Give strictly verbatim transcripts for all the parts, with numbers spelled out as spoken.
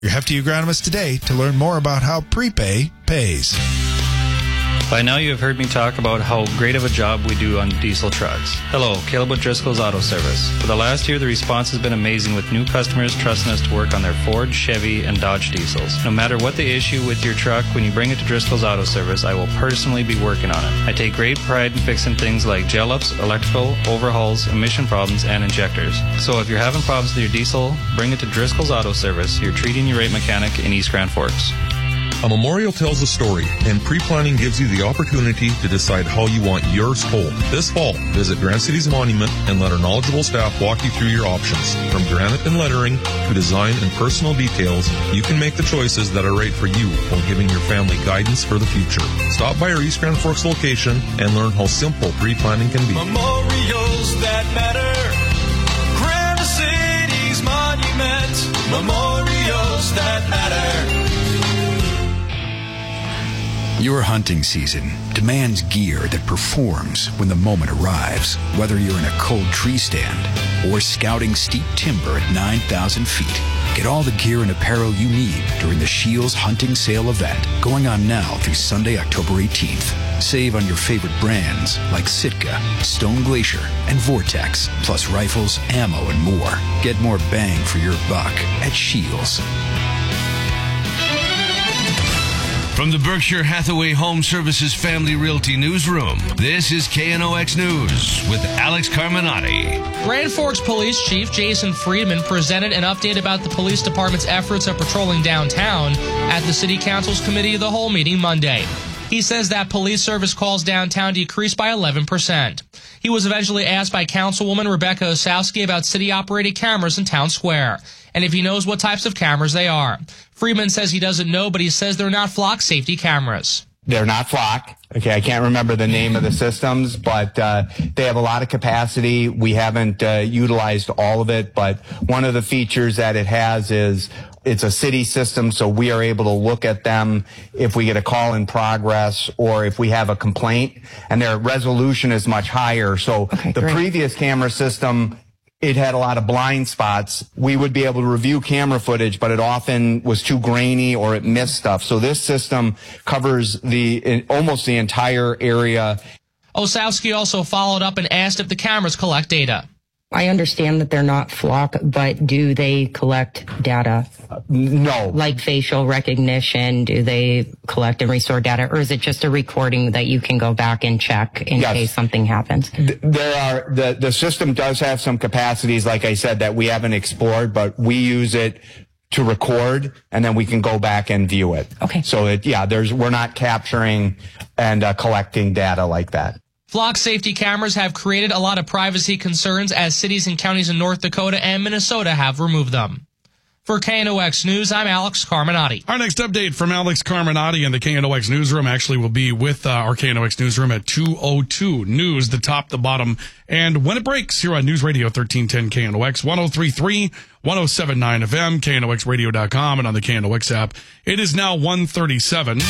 your Hefty agronomist today to learn more about how prepay pays. By now you have heard me talk about how great of a job we do on diesel trucks. Hello, Caleb with Driscoll's Auto Service. For the last year, the response has been amazing with new customers trusting us to work on their Ford, Chevy, and Dodge diesels. No matter what the issue with your truck, when you bring it to Driscoll's Auto Service, I will personally be working on it. I take great pride in fixing things like gel-ups, electrical, overhauls, emission problems, and injectors. So if you're having problems with your diesel, bring it to Driscoll's Auto Service, your treating your rate mechanic in East Grand Forks. A memorial tells a story, and pre-planning gives you the opportunity to decide how you want yours told. This fall, visit Grand City's monument and let our knowledgeable staff walk you through your options. From granite and lettering to design and personal details, you can make the choices that are right for you while giving your family guidance for the future. Stop by our East Grand Forks location and learn how simple pre-planning can be. Memorials that matter. Grand City's monument. Memorials that matter. Your hunting season demands gear that performs when the moment arrives. Whether you're in a cold tree stand or scouting steep timber at nine thousand feet, get all the gear and apparel you need during the Shields Hunting Sale event, going on now through Sunday, October eighteenth. Save on your favorite brands like Sitka, Stone Glacier, and Vortex, plus rifles, ammo, and more. Get more bang for your buck at Shields. From the Berkshire Hathaway Home Services Family Realty Newsroom, this is K N O X News with Alex Carminati. Grand Forks Police Chief Jason Friedman presented an update about the police department's efforts of patrolling downtown at the City Council's Committee of the Whole meeting Monday. He says that police service calls downtown decreased by eleven percent. He was eventually asked by Councilwoman Rebecca Osowski about city-operated cameras in Town Square, and if he knows what types of cameras they are. Freeman says he doesn't know, but he says they're not flock safety cameras. They're not flock. Okay, I can't remember the name of the systems, but uh, they have a lot of capacity. We haven't uh, utilized all of it, but one of the features that it has is it's a city system, so we are able to look at them if we get a call in progress or if we have a complaint, and their resolution is much higher. So okay, the great. previous camera system, it had a lot of blind spots. We would be able to review camera footage, but it often was too grainy or it missed stuff. So this system covers the almost the entire area. Osowski also followed up and asked if the cameras collect data. I understand that they're not flock, but do they collect data? Uh, no. Like facial recognition, do they collect and restore data, or is it just a recording that you can go back and check in yes. case something happens? There are, the, the system does have some capacities, like I said, that we haven't explored, but we use it to record, and then we can go back and view it. Okay. So it, yeah, there's, we're not capturing and uh, collecting data like that. Flock safety cameras have created a lot of privacy concerns as cities and counties in North Dakota and Minnesota have removed them. For K N O X News, I'm Alex Carminati. Our next update from Alex Carminati in the K N O X Newsroom actually will be with uh, our K N O X Newsroom at two oh two. News, the top, the bottom, and when it breaks here on News Radio thirteen ten K N O X, one oh three point three, one oh seven point nine F M, K N O X radio dot com, and on the K N O X app. It is now one thirty-seven.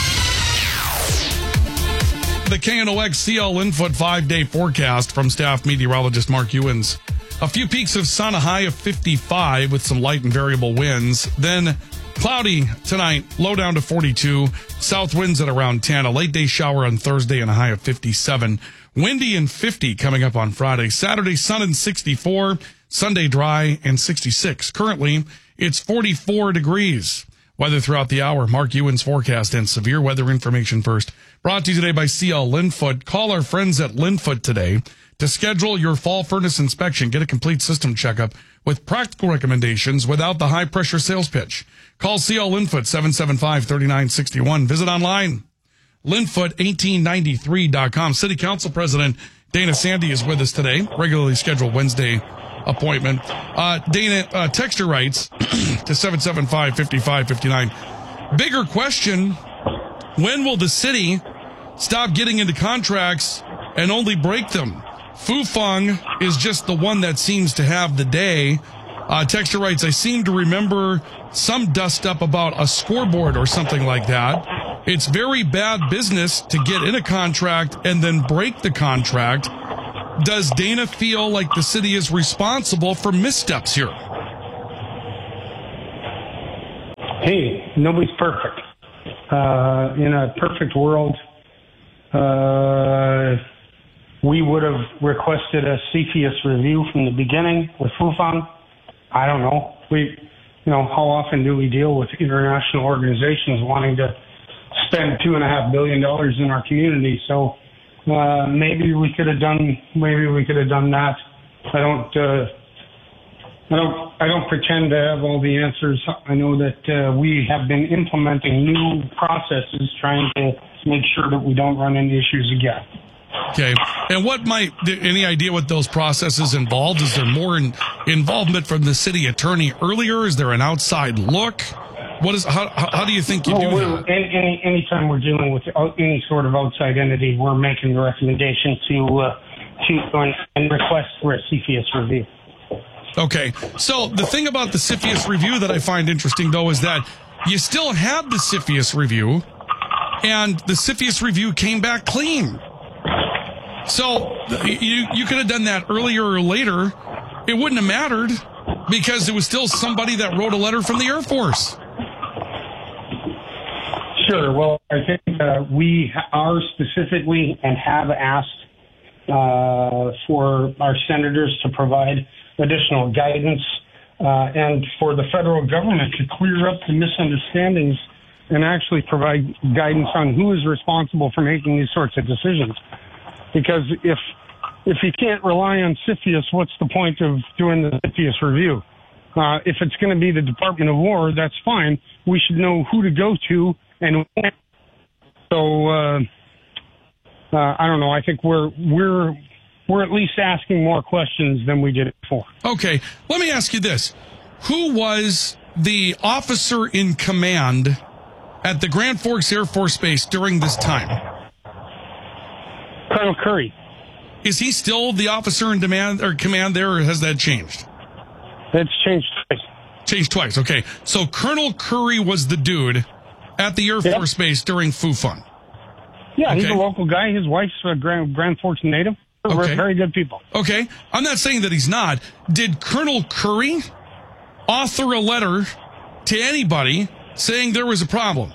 The K N O X C L Linfoot five-day forecast from staff meteorologist Mark Ewens. A few peaks of sun, a high of fifty-five with some light and variable winds. Then cloudy tonight, low down to forty-two. South winds at around ten. A late day shower on Thursday and a high of fifty-seven. Windy and fifty coming up on Friday. Saturday, sun and sixty-four. Sunday, dry and sixty-six. Currently, it's forty-four degrees. Weather throughout the hour. Mark Ewens forecast and severe weather information first. Brought to you today by C L Linfoot. Call our friends at Linfoot today to schedule your fall furnace inspection. Get a complete system checkup with practical recommendations without the high-pressure sales pitch. Call C L Linfoot, seven seven five, three nine six one. Visit online, linfoot eighteen ninety-three dot com. City Council President Dana Sandy is with us today. Regularly scheduled Wednesday appointment. Uh, Dana, uh, texter writes to seven seven five, five five five nine. Bigger question, when will the city stop getting into contracts and only break them? Fufeng is just the one that seems to have the day. Uh, texter writes, I seem to remember some dust up about a scoreboard or something like that. It's very bad business to get in a contract and then break the contract. Does Dana feel like the city is responsible for missteps here? hey, nobody's perfect. Uh, in a perfect world, uh, we would have requested a C F I U S review from the beginning with Fufang. I don't know. We, you know, how often do we deal with international organizations wanting to spend two and a half billion dollars in our community? So uh, maybe we could have done. Maybe we could have done that. I don't. Uh, I don't. I don't pretend to have all the answers. I know that uh, we have been implementing new processes, trying to make sure that we don't run into issues again. Okay. And what might, any idea what those processes involved? Is there more in, involvement from the city attorney earlier? Is there an outside look? What is, how, how do you think you oh, do we're, that? Any, anytime we're dealing with any sort of outside entity, we're making the recommendation to, uh, to and request for a C F I U S review. Okay. So the thing about the C F I U S review that I find interesting, though, is that you still had the C F I U S review, and the C F I U S review came back clean. So you you could have done that earlier or later. It wouldn't have mattered because it was still somebody that wrote a letter from the Air Force. Sure. Well, I think uh, we are specifically and have asked uh, for our senators to provide additional guidance uh, and for the federal government to clear up the misunderstandings and actually provide guidance on who is responsible for making these sorts of decisions. Because if if you can't rely on C F I U S, what's the point of doing the C F I U S review? Uh, if it's going to be the Department of War, that's fine. We should know who to go to and when. So uh, uh, I don't know. I think we're we're we're at least asking more questions than we did before. Okay, let me ask you this: who was the officer in command at the Grand Forks Air Force Base during this time? Colonel Curry. Is he still the officer in demand or command there, or has that changed? It's changed twice. Changed twice. Okay, so Colonel Curry was the dude at the Air yep. Force Base during Fufang. Yeah, okay. He's a local guy. His wife's a Grand, Grand Forks native. We're okay. very good people. Okay, I'm not saying that he's not. Did Colonel Curry author a letter to anybody saying there was a problem?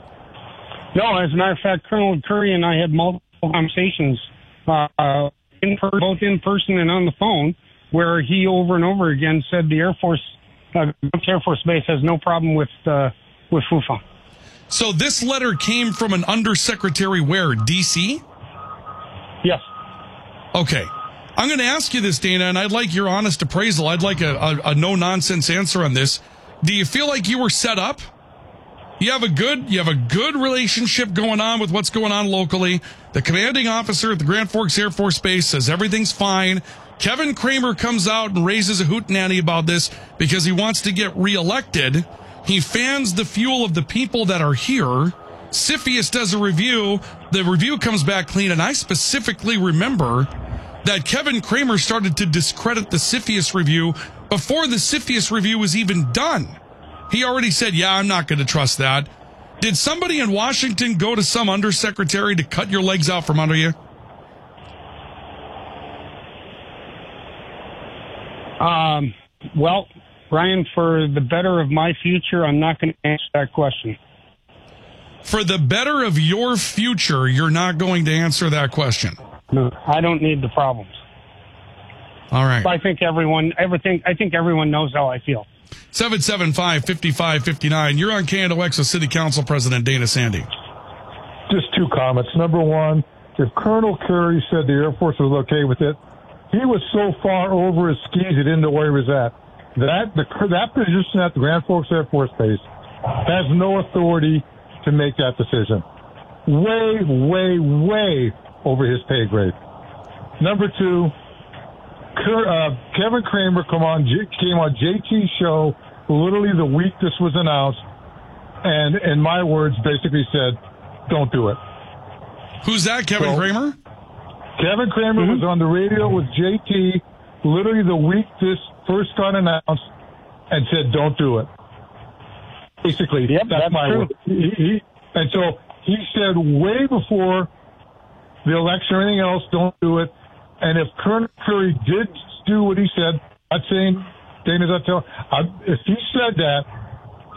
No, as a matter of fact, Colonel Curry and I had multiple conversations, uh, in per- both in person and on the phone, where he over and over again said the Air Force, uh, Air Force Base has no problem with uh, with Fufang. So this letter came from an undersecretary where, D C? Yes. Okay. I'm going to ask you this, Dana, and I'd like your honest appraisal. I'd like a, a, a no-nonsense answer on this. Do you feel like you were set up? You have a good, you have a good relationship going on with what's going on locally. The commanding officer at the Grand Forks Air Force Base says everything's fine. Kevin Kramer comes out and raises a hootenanny about this because he wants to get reelected. He fans the fuel of the people that are here. C F I U S does a review. The review comes back clean, and I specifically remember that Kevin Kramer started to discredit the C F I U S review before the C F I U S review was even done. He already said, yeah, I'm not going to trust that. Did somebody in Washington go to some undersecretary to cut your legs out from under you? Um, well, Ryan, for the better of my future, I'm not going to answer that question. For the better of your future, you're not going to answer that question? No, I don't need the problems. All right. I think everyone, everything, I think everyone knows how I feel. seven seven five, five five five nine. You're on K N O X with City Council President Dana Sandy. Just two comments. Number one, if Colonel Curry said the Air Force was okay with it, he was so far over his skis he didn't know where he was at. That the, that position at the Grand Forks Air Force Base has no authority to make that decision. Way, way, way over his pay grade. Number two, Uh, Kevin Kramer come on, came on J T's show literally the week this was announced, and in my words, basically said, don't do it. Who's that, Kevin so, Kramer? Kevin Kramer mm-hmm. was on the radio with J T literally the week this first got announced and said, don't do it. Basically, yep, that's, that's my true. word. He, he, and so he said way before the election or anything else, don't do it. And if Colonel Curry did do what he said, I'm saying, Dana's not telling, if he said that,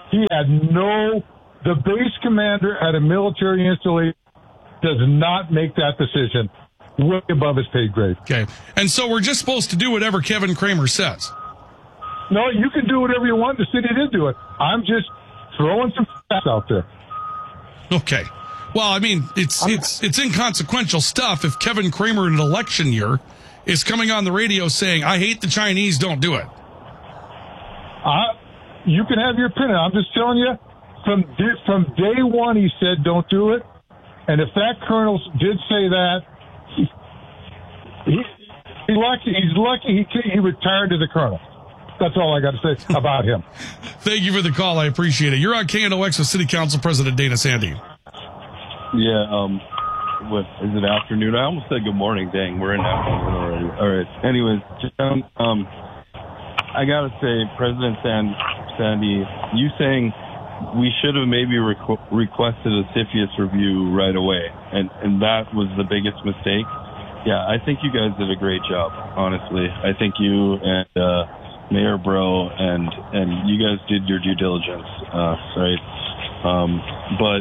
He had no, the base commander at a military installation does not make that decision. Way above his pay grade. Okay. And so we're just supposed to do whatever Kevin Kramer says. No, you can do whatever you want. The city did do it. I'm just throwing some facts out there. Okay. Well, I mean, it's I'm, it's it's inconsequential stuff if Kevin Kramer in an election year is coming on the radio saying, I hate the Chinese, don't do it. Uh, you can have your opinion. I'm just telling you, from from day one he said don't do it. And if that colonel did say that, he, he, he's lucky. He's lucky he, he retired to the colonel. That's all I got to say about him. Thank you for the call. I appreciate it. You're on K N O X with City Council President Dana Sandy. Yeah, um, what, is it afternoon? I almost said good morning. Dang, we're in afternoon already. All right. Anyways, just, um, um, I got to say, President Sand, Sandy, you saying we should have maybe requ- requested a CFIUS review right away, and, and that was the biggest mistake. Yeah, I think you guys did a great job, honestly. I think you and uh, Mayor Bro and and you guys did your due diligence, uh, right? Um, but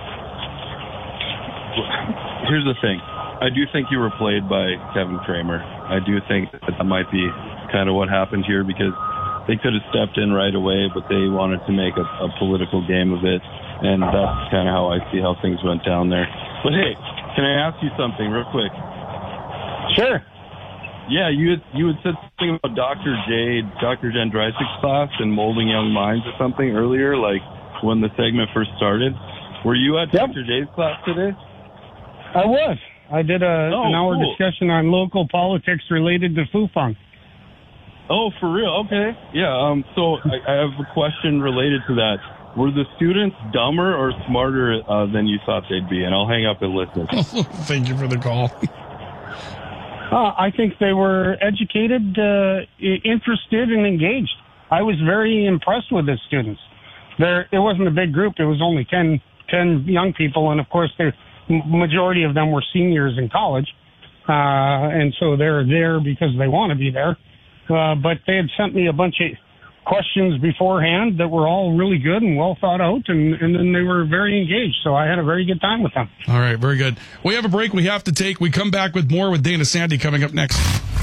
here's the thing. I do think you were played by Kevin Kramer. I do think that, that might be kind of what happened here, because they could have stepped in right away, but they wanted to make a, a political game of it, and that's kind of how I see how things went down there. But hey, can I ask you something real quick? Sure. Yeah, you had, you had said something about Doctor J, Doctor Jendrysic's class and molding young minds or something earlier, like when the segment first started. Were you at yep. Doctor J's class today? I was. I did a, oh, an hour cool. discussion on local politics related to Fufang. Oh, for real? Okay. Yeah, um, so I, I have a question related to that. Were the students dumber or smarter uh, than you thought they'd be? And I'll hang up and listen. Thank you for the call. Uh, I think they were educated, uh, interested, and engaged. I was very impressed with the students. There, it wasn't a big group. It was only ten, ten young people, and of course, the majority of them were seniors in college, uh, and so they're there because they want to be there. Uh, but they had sent me a bunch of questions beforehand that were all really good and well thought out, and, and then they were very engaged. So I had a very good time with them. All right, very good. We have a break we have to take. We come back with more with Dana Sandy coming up next.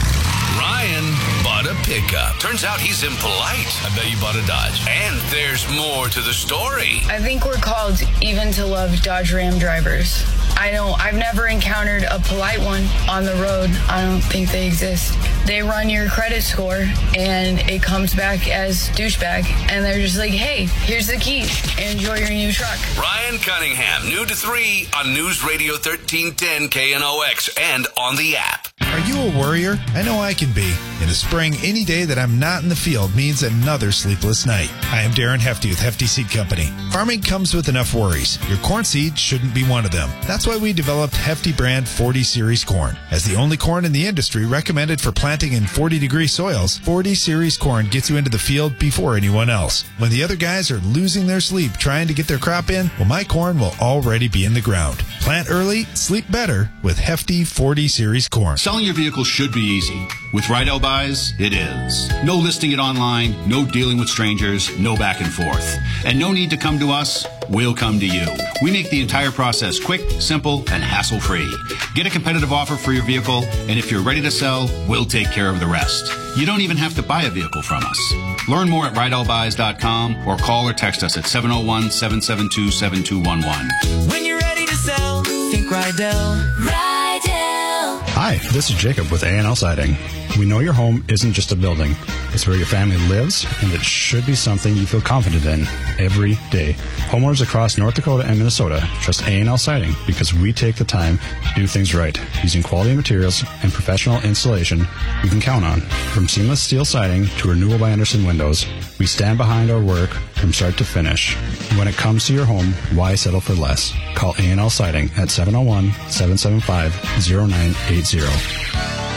Ryan bought a pickup. Turns out he's impolite. I bet you bought a Dodge. And there's more to the story. I think we're called even to love Dodge Ram drivers. I don't, I've never encountered a polite one on the road. I don't think they exist. They run your credit score and it comes back as douchebag. And they're just like, hey, here's the key. Enjoy your new truck. Ryan Cunningham, new to three on News Radio thirteen ten K N O X and on the app. Are you a worrier? I know I can be. In the spring, any day that I'm not in the field means another sleepless night. I am Darren Hefty with Hefty Seed Company. Farming comes with enough worries. Your corn seed shouldn't be one of them. That's why we developed Hefty brand forty series corn. As the only corn in the industry recommended for planting in forty degree soils, forty series corn gets you into the field before anyone else. When the other guys are losing their sleep trying to get their crop in, well, my corn will already be in the ground. Plant early, sleep better with Hefty forty series corn. Selling your vehicle should be easy. With Rydell Buys, it is. No listing it online, no dealing with strangers, no back and forth. And no need to come to us, we'll come to you. We make the entire process quick, simple, and hassle-free. Get a competitive offer for your vehicle, and if you're ready to sell, we'll take care of the rest. You don't even have to buy a vehicle from us. Learn more at Rydell Buys dot com or call or text us at seven oh one, seven seven two, seven two one one. When you're ready to sell, think Rydell. Rydell. Hi, this is Jacob with A and L Siding. We know your home isn't just a building. It's where your family lives, and it should be something you feel confident in every day. Homeowners across North Dakota and Minnesota trust A and L Siding because we take the time to do things right, using quality materials and professional installation you can count on. From seamless steel siding to Renewal by Andersen windows, we stand behind our work from start to finish. When it comes to your home, why settle for less? Call A and L Siding at seven oh one, seven seven five, oh nine eight oh.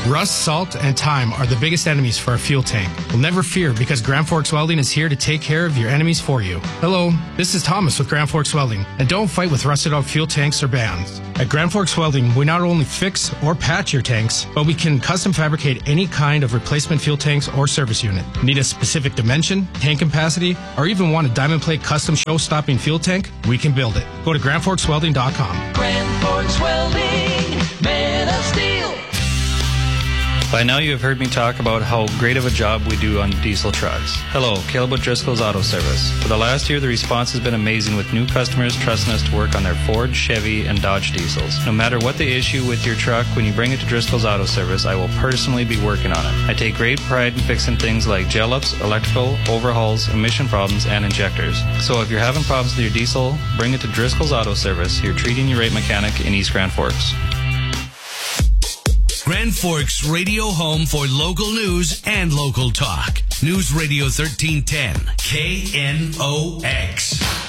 Rust, salt, and time are the biggest enemies for a fuel tank. Well, never fear, because Grand Forks Welding is here to take care of your enemies for you. Hello, this is Thomas with Grand Forks Welding, and don't fight with rusted out fuel tanks or bands. At Grand Forks Welding, we not only fix or patch your tanks, but we can custom fabricate any kind of replacement fuel tanks or service unit. Need a specific dimension, tank capacity, or even want a diamond plate custom show-stopping fuel tank? We can build it. Go to grand forks welding dot com. Grand Forks Welding, man of steel. By now you have heard me talk about how great of a job we do on diesel trucks. Hello, Caleb O'Driscoll's Auto Service. For the last year, the response has been amazing with new customers trusting us to work on their Ford, Chevy, and Dodge diesels. No matter what the issue with your truck, when you bring it to Driscoll's Auto Service, I will personally be working on it. I take great pride in fixing things like gel-ups, electrical, overhauls, emission problems, and injectors. So if you're having problems with your diesel, bring it to Driscoll's Auto Service, your treating you right mechanic in East Grand Forks. Grand Forks radio home for local news and local talk. News Radio thirteen ten, K N O X.